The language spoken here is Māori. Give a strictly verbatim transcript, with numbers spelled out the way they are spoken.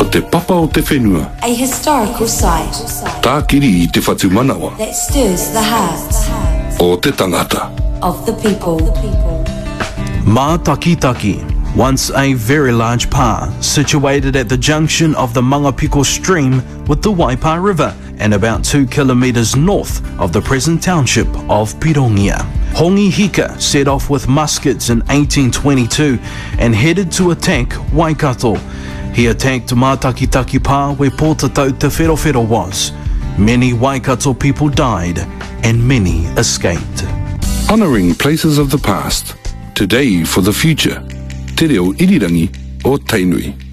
te papa o te whenua. A historical site Tākiri i te whatu manawa. that stirs the hearts O te tangata. of the people. Ma Takitaki, once a very large pa, situated at the junction of the Mangapiko stream with the Waipa River and about two kilometres north of the present township of Pirongia. Hongi Hika set off with muskets in eighteen twenty-two and headed to attack Waikato. He attacked Ma Takitaki Pa where Pōtatau Te Wherowhero was. Many Waikato people died and many escaped. Honouring places of the past. Today for the future. Te reo irirangi o Tainui.